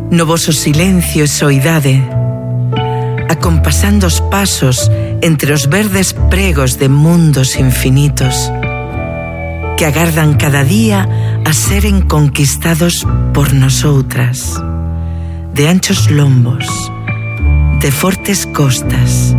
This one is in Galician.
No voso silencio e soidade, acompasando os pasos entre os verdes pregos de mundos infinitos que agardan cada día a seren conquistados por nosoutras, de anchos lombos, de fortes costas,